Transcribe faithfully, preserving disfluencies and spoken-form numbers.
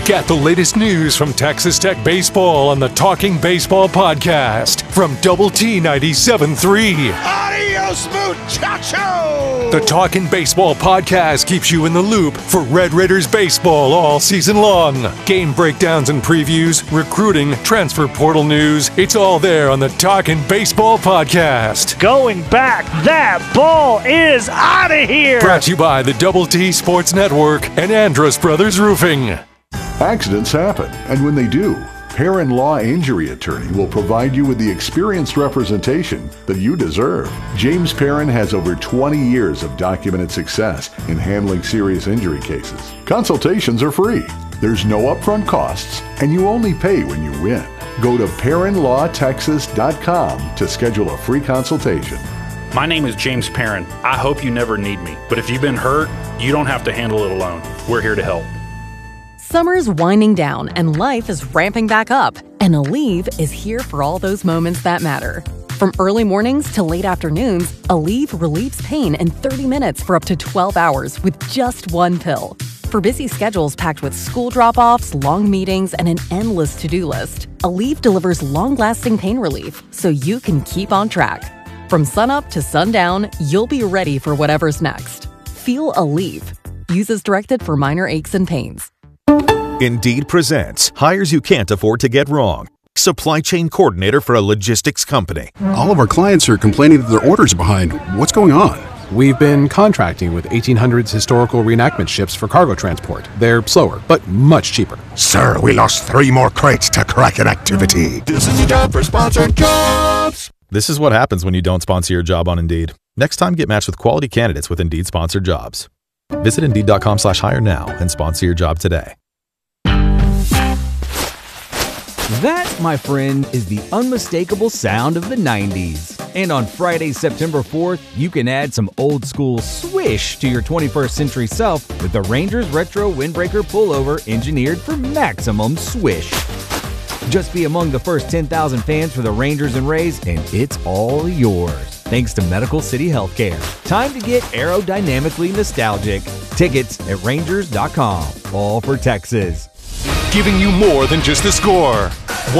Get the latest news from Texas Tech Baseball on the Talking Baseball podcast from Double T ninety-seven point three. Adios, muchacho! The Talking Baseball podcast keeps you in the loop for Red Raiders baseball all season long. Game breakdowns and previews, recruiting, transfer portal news. It's all there on the Talking Baseball podcast. Going back, that ball is out of here! Brought to you by the Double T Sports Network and Andrus Brothers Roofing. Accidents happen, and when they do, Perrin Law Injury Attorney will provide you with the experienced representation that you deserve. James Perrin has over twenty years of documented success in handling serious injury cases. Consultations are free. There's no upfront costs, and you only pay when you win. Go to perrin law texas dot com to schedule a free consultation. My name is James Perrin. I hope you never need me, but if you've been hurt, you don't have to handle it alone. We're here to help. Summer's winding down and life is ramping back up, and Aleve is here for all those moments that matter. From early mornings to late afternoons, Aleve relieves pain in thirty minutes for up to twelve hours with just one pill. For busy schedules packed with school drop-offs, long meetings, and an endless to-do list, Aleve delivers long-lasting pain relief so you can keep on track. From sunup to sundown, you'll be ready for whatever's next. Feel Aleve. Use as directed for minor aches and pains. Indeed presents hires you can't afford to get wrong. Supply chain coordinator for a logistics company. All of our clients are complaining that their orders are behind. What's going on? We've been contracting with eighteen hundreds historical reenactment ships for cargo transport. They're slower, but much cheaper. Sir, we lost three more crates to Kraken activity. This is your job for sponsored jobs. This is what happens when you don't sponsor your job on Indeed. Next time, get matched with quality candidates with Indeed sponsored jobs. Visit Indeed.com slash hire now and sponsor your job today. That, my friend, is the unmistakable sound of the nineties. And on Friday, September fourth, you can add some old school swish to your twenty-first century self with the Rangers Retro Windbreaker Pullover engineered for maximum swish. Just be among the first ten thousand fans for the Rangers and Rays, and it's all yours. Thanks to Medical City Healthcare. Time to get aerodynamically nostalgic. Tickets at Rangers dot com. All for Texas. Giving you more than just the score.